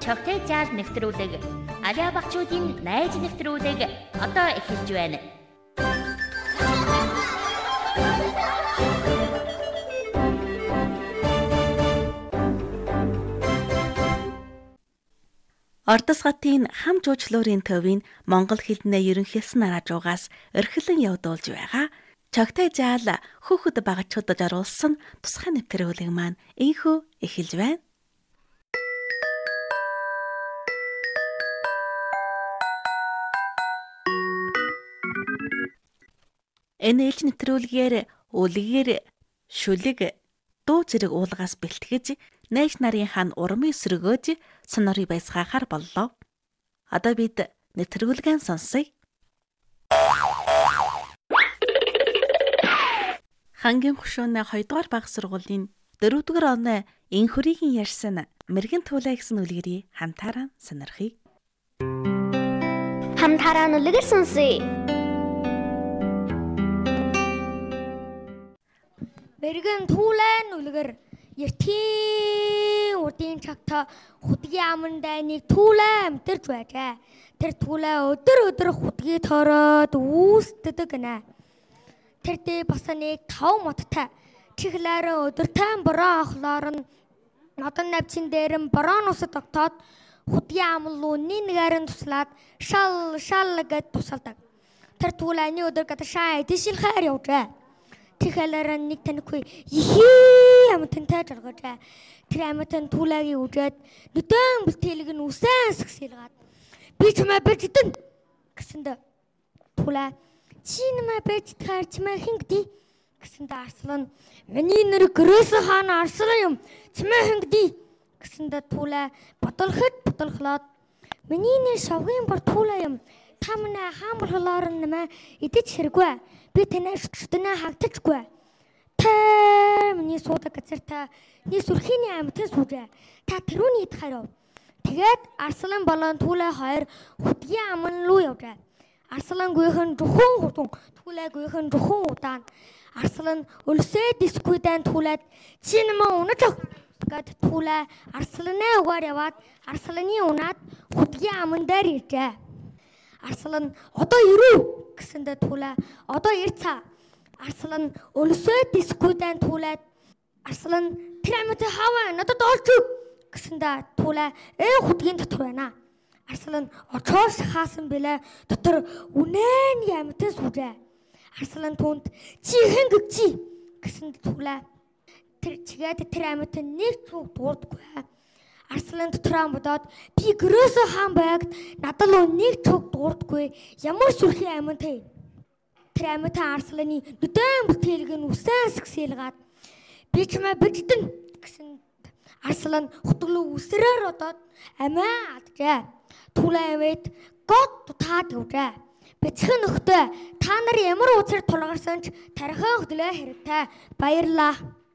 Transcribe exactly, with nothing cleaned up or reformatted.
Чогтэй жаал нэвтрүүлэг Аливаа багчуудын найз нэвтрүүлэг одоо эхэлж байна. Ордос хотын хам жуучлуурын төвийн монгол хэлнээ ерөнхийлсөн аражуугаас эрхлэн явуулж байгаа Чогтэй жаал хүүхэд багчуудад оруулсан тусгай нэвтрүүлэг маань инхүү эхэлж байна. Энэ ээлж нэвтрүүлгээр үлгээр шүлэг дуу зэрэг уулгаас бэлтгэж найз нарын хаан урмыг сөргөөж сонорыг байсгаахаар боллоо. Одоо бид нэвтрүүлгэн сонсъё. Хангийн хөшөөнө хоёрдугаар баг сургуулийн дөрөвдүгээр оны инхүрийн ярьсан мэрэгэн туулаа гэсэн үлгэрийг хамтаараа сонирхъя. Хамтаараа үлгэр сонсъё. Мэрэгэн туулаа үлгэр ертийн урдын чагта хутгийн амандаа нэг туулаа амтэрч байжээ. Тэр туулаа өдөр өдөр хутгийг тороод үүсдэг гэнэ. Тэр дэ бас нэг тав моттой. Чихлээрээ өдөртөө бороо ахлоор нь нодон навчин дээр нь бороо нусад тогтоод хутгийн амлуу нэгээр нь туслаад шал шал гэд тусалдаг. Тэр туулааны өдөр гадашаа эдэшилхээр явжээ. Чихлээрээ нэг танихгүй ихээ амтантай жаргажээ. Тэр амтан туулаагийн үжээд нүдэн бэлтгэлэг нь үсэн сгсэлгаад би чамаа бэлдэн гэсэндэ туулаа чи нэмэ бэлтгэр чимээ хингди гэсэндэ арслан миний нэр гэрээс хаана арслан юм чимээ хингди гэсэндэ туулаа бодолход бодолхлоод миний нэр шавгийн бар туулаа юм та манай хаан болохоор нэмэ идэж хэрэггүй би танаа шүтнээ хавтажгүй та миний суудаг газартаа нэг сүрхийний амтэн сүүжээ та тэрүүний идхаар яв. Тэгээд арслан болон туулаа хоёр хутгийн аман руу явжээ. Арслан гүйхэн жухан хутун туулаа гүйхэн жухан удаан арслан өлсөө дискүйдэн туулаад чи нэмээ унаж гэд туулаа арсланаа угаар яваад арсланы унаад хутгийн аман дээр иржээ. Арслан одоо ирүү гэсэндэ туулаа одоо ирцаа. Арслан өлсөө дискүйдэн туулаад арслан тэр амьтаа хаваа надад олж гэсэндэ туулаа ээ хутгийн дотор байна. Арслан очоос хаасан бэлээ дотор үнэн ямтан сүжээ. Арслан түнд чи хэн гэгчи гэсэнд туулаа тэр чигээд тэр амьтан нэг цуг дуурдаггүй. Арслан дотроо бодоод би гэрөөсөө хаан байгд надад л нэг цуг дуурдаггүй ямар сүрхий амьтан. Тэр амьтан арсланы нүдэн бүтээлг нь үсэн сгсэлгаад би чамаа бэлдэн гэсэн арслан хутглуу үсрээр одоод амиа аджээ. Туулаа авээд гот тутаад явжээ. Бяцхан нөхдөд та нар ямар учир тулгарсан ч тархиа хөдлөө хэрэгтэй баярлаа.